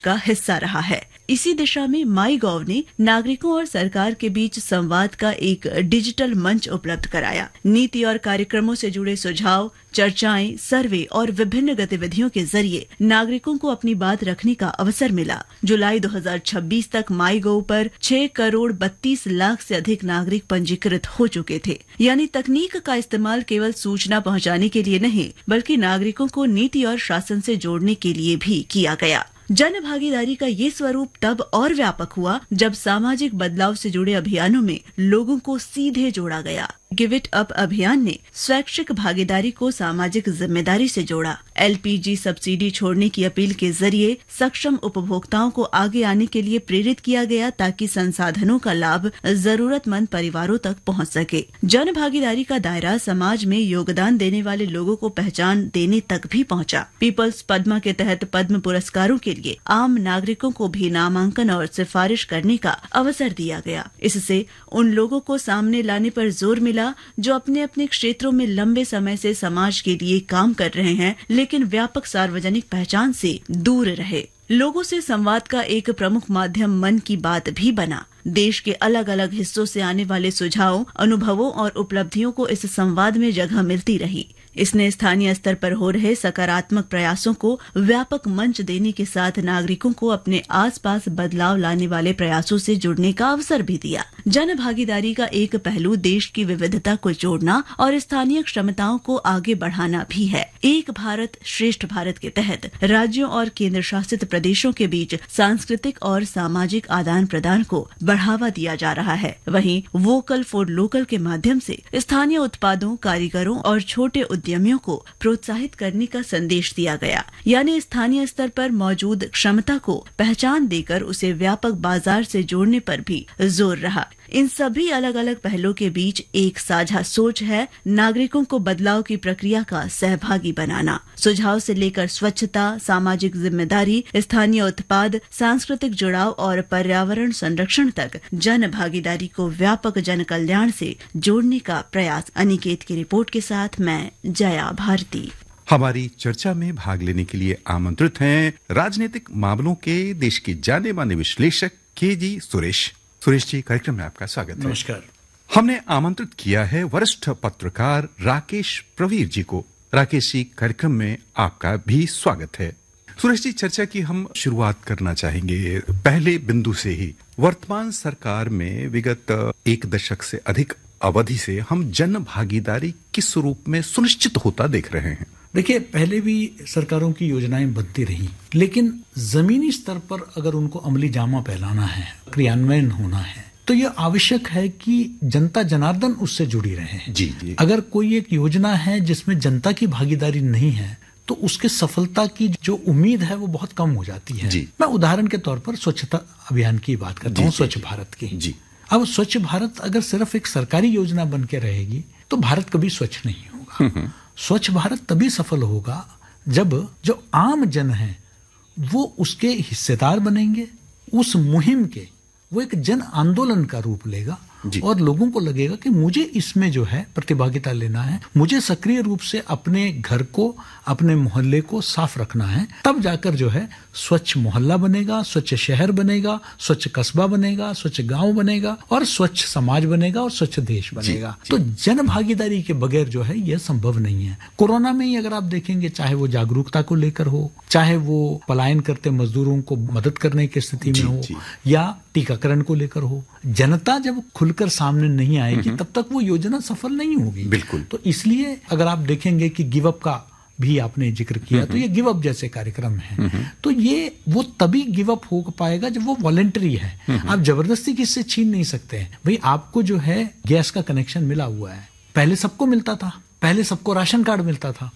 का हिस्सा रहा है। इसी दिशा में माईगॉव ने नागरिकों और सरकार के बीच संवाद का एक डिजिटल मंच उपलब्ध कराया। नीति और कार्यक्रमों से जुड़े सुझाव, चर्चाएं, सर्वे और विभिन्न गतिविधियों के जरिए नागरिकों को अपनी बात रखने का अवसर मिला। जुलाई 2026 तक माईगॉव पर 6 करोड़ 32 लाख से अधिक नागरिक पंजीकृत हो चुके थे। यानी तकनीक का इस्तेमाल केवल सूचना पहुंचाने के लिए नहीं, बल्कि नागरिकों को नीति और शासन से जोड़ने के लिए भी किया गया। जन भागीदारी का ये स्वरूप तब और व्यापक हुआ जब सामाजिक बदलाव से जुड़े अभियानों में लोगों को सीधे जोड़ा गया। गिव इट अप अभियान ने स्वैच्छिक भागीदारी को सामाजिक जिम्मेदारी से जोड़ा। LPG सब्सिडी छोड़ने की अपील के जरिए सक्षम उपभोक्ताओं को आगे आने के लिए प्रेरित किया गया ताकि संसाधनों का लाभ जरूरतमंद परिवारों तक पहुंच सके। जन भागीदारी का दायरा समाज में योगदान देने वाले लोगों को पहचान देने तक भी पहुंचा। पीपल्स पद्मा के तहत पद्म पुरस्कारों के लिए आम नागरिकों को भी नामांकन और सिफारिश करने का अवसर दिया गया। इससे उन लोगों को सामने लाने पर जोर मिला जो अपने अपने क्षेत्रों में लंबे समय से समाज के लिए काम कर रहे हैं, लेकिन व्यापक सार्वजनिक पहचान से दूर रहे। लोगों से संवाद का एक प्रमुख माध्यम मन की बात भी बना। देश के अलग अलग हिस्सों से आने वाले सुझावों, अनुभवों और उपलब्धियों को इस संवाद में जगह मिलती रही। इसने स्थानीय स्तर पर हो रहे सकारात्मक प्रयासों को व्यापक मंच देने के साथ नागरिकों को अपने आसपास बदलाव लाने वाले प्रयासों से जुड़ने का अवसर भी दिया। जन भागीदारी का एक पहलू देश की विविधता को जोड़ना और स्थानीय क्षमताओं को आगे बढ़ाना भी है। एक भारत श्रेष्ठ भारत के तहत राज्यों और केंद्र शासित प्रदेशों के बीच सांस्कृतिक और सामाजिक आदान प्रदान को बढ़ावा दिया जा रहा है। वहीं वोकल फॉर लोकल के माध्यम से स्थानीय उत्पादों, कारीगरों और छोटे उद्यमियों को प्रोत्साहित करने का संदेश दिया गया। यानी स्थानीय स्तर पर मौजूद क्षमता को पहचान देकर उसे व्यापक बाजार से जोड़ने पर भी जोर रहा। इन सभी अलग अलग पहलों के बीच एक साझा सोच है, नागरिकों को बदलाव की प्रक्रिया का सहभागी बनाना। सुझाव से लेकर स्वच्छता, सामाजिक जिम्मेदारी, स्थानीय उत्पाद, सांस्कृतिक जुड़ाव और पर्यावरण संरक्षण तक जन भागीदारी को व्यापक जन कल्याण से जोड़ने का प्रयास। अनिकेत की रिपोर्ट के साथ मैं जया भारती। हमारी चर्चा में भाग लेने के लिए आमंत्रित हैं राजनीतिक मामलों के देश के जाने माने विश्लेषक KG सुरेश। सुरेश जी, कार्यक्रम में आपका स्वागत है। नमस्कार। हमने आमंत्रित किया है वरिष्ठ पत्रकार राकेश प्रवीर जी को। राकेश जी, कार्यक्रम में आपका भी स्वागत है। सुरेश जी, चर्चा की हम शुरुआत करना चाहेंगे पहले बिंदु से ही। वर्तमान सरकार में विगत 1 दशक से अधिक अवधि से हम जन भागीदारी किस रूप में सुनिश्चित होता देख रहे हैं? देखिए, पहले भी सरकारों की योजनाएं बनती रही, लेकिन जमीनी स्तर पर अगर उनको अमली जामा पहनाना है, क्रियान्वयन होना है, तो यह आवश्यक है कि जनता जनार्दन उससे जुड़ी रहे। जी। अगर कोई एक योजना है जिसमें जनता की भागीदारी नहीं है, तो उसके सफलता की जो उम्मीद है वो बहुत कम हो जाती है। मैं उदाहरण के तौर पर स्वच्छता अभियान की बात करता हूँ, स्वच्छ भारत की। अब स्वच्छ भारत अगर सिर्फ एक सरकारी योजना बन के रहेगी तो भारत कभी स्वच्छ नहीं होगा। स्वच्छ भारत तभी सफल होगा जब जो आम जन है वो उसके हिस्सेदार बनेंगे। उस मुहिम के वो एक जन आंदोलन का रूप लेगा और लोगों को लगेगा कि मुझे इसमें जो है प्रतिभागिता लेना है, मुझे सक्रिय रूप से अपने घर को, अपने मोहल्ले को साफ रखना है। तब जाकर जो है स्वच्छ मोहल्ला बनेगा, स्वच्छ शहर बनेगा, स्वच्छ कस्बा बनेगा, स्वच्छ गांव बनेगा और स्वच्छ समाज बनेगा और स्वच्छ देश बनेगा। तो जन भागीदारी के बगैर जो है यह संभव नहीं है। कोरोना में ही अगर आप देखेंगे, चाहे वो जागरूकता को लेकर हो, चाहे वो पलायन करते मजदूरों को मदद करने की स्थिति में हो, या टीकाकरण को लेकर हो, जनता जब खुलकर सामने नहीं आएगी तब तक वो योजना सफल नहीं होगी। बिल्कुल। तो इसलिए अगर आप देखेंगे कि गिव अप का भी आपने जिक्र किया, तो ये गिव अप जैसे कार्यक्रम है, तो ये वो तभी गिव अप हो पाएगा जब वो वॉलंटरी है। आप जबरदस्ती किससे छीन नहीं सकते हैं। भाई, आपको जो है गैस का कनेक्शन मिला हुआ है, पहले सबको मिलता था, पहले सबको राशन कार्ड मिलता था।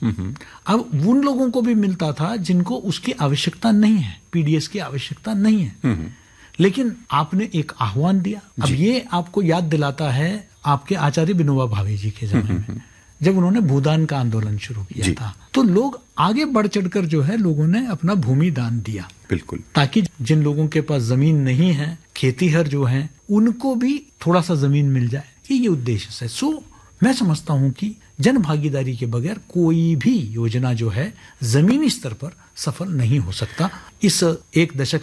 अब उन लोगों को भी मिलता था जिनको उसकी आवश्यकता नहीं है, PDS की आवश्यकता नहीं है, लेकिन आपने एक आह्वान दिया। अब ये आपको याद दिलाता है आपके आचार्य विनोबा भावे जी के जमाने में, जब उन्होंने भूदान का आंदोलन शुरू किया था, तो लोग आगे बढ़ चढ़कर जो है लोगों ने अपना भूमि दान दिया। बिल्कुल। ताकि जिन लोगों के पास जमीन नहीं है, खेतीहर जो है, उनको भी थोड़ा सा जमीन मिल जाए। ये उद्देश्य है। सो मैं समझता हूं कि जन भागीदारी के बगैर कोई भी योजना जो है जमीनी स्तर पर सफल नहीं हो सकता। इस एक दशक